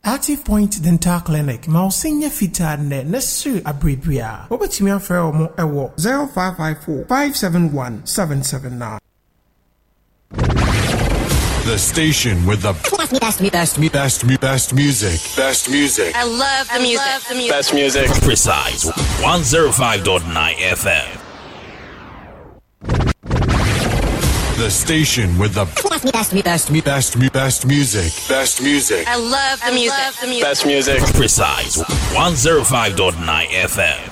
Active Point Dental Clinic ma senior fita ne nesu abribia obetimi afre omo ewo 0554 571 779. The station with the best music. Best music. I love the music. Best music. Precise 105.9 FM. The station with the best music. Best music. I love the music. Best music. Precise 105.9 FM.